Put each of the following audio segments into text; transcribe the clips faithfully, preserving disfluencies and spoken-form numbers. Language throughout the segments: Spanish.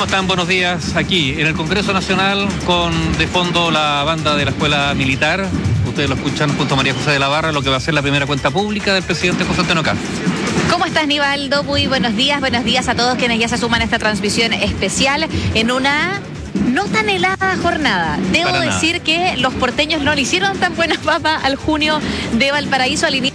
están? Buenos días. Aquí en el Congreso Nacional, con de fondo la banda de la Escuela Militar. Ustedes lo escuchan junto a María José de la Barra, lo que va a ser la primera cuenta pública del presidente José Antonio Cast. ¿Cómo estás, Nivaldo? Muy buenos días, buenos días a todos quienes ya se suman a esta transmisión especial en una no tan helada jornada. Debo Para decir nada. que los porteños no le hicieron tan buena papa al junio de Valparaíso al inicio.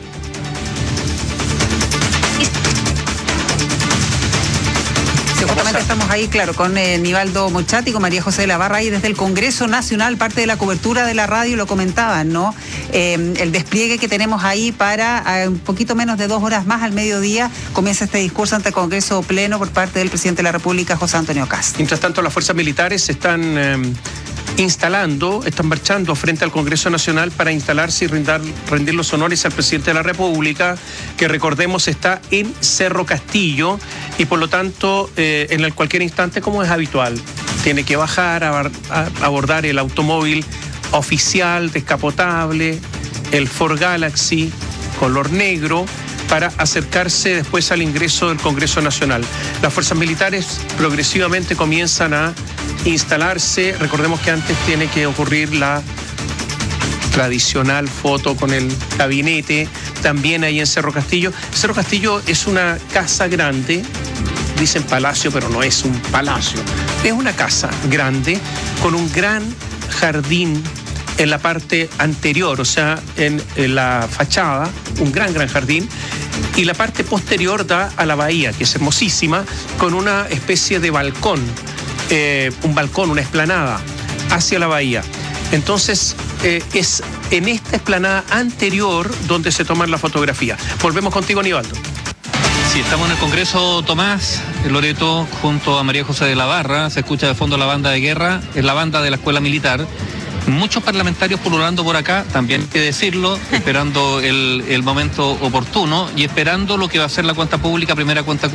Justamente estamos ahí, claro, con eh, Nivaldo Mochati, con María José de la Barra, y desde el Congreso Nacional, parte de la cobertura de la radio, lo comentaban, ¿no? Eh, el despliegue que tenemos ahí para eh, un poquito menos de dos horas más al mediodía, comienza este discurso ante el Congreso Pleno por parte del presidente de la República, José Antonio Cast. Mientras tanto, las fuerzas militares se están eh, instalando, están marchando frente al Congreso Nacional para instalarse y rendir, rendir los honores al presidente de la República, que recordemos está en Cerro Castillo y por lo tanto eh, en el cualquier instante, como es habitual, tiene que bajar a, a abordar el automóvil oficial descapotable, el Ford Galaxy color negro, para acercarse después al ingreso del Congreso Nacional. Las fuerzas militares progresivamente comienzan a instalarse. Recordemos que antes tiene que ocurrir la tradicional foto con el gabinete, también ahí en Cerro Castillo. Cerro Castillo es una casa grande, dicen palacio, pero no es un palacio. Es una casa grande con un gran jardín en la parte anterior, o sea, en, en la fachada, un gran, gran jardín, y la parte posterior da a la bahía, que es hermosísima, con una especie de balcón, eh, un balcón, una explanada hacia la bahía. Entonces, eh, es en esta explanada anterior donde se toman la fotografía. Volvemos contigo, Nivaldo. Sí, estamos en el Congreso, Tomás, Loreto, junto a María José de la Barra. Se escucha de fondo la banda de guerra, es la banda de la Escuela Militar. Muchos parlamentarios pululando por acá, también hay que decirlo, esperando el, el momento oportuno y esperando lo que va a ser la cuenta pública, primera cuenta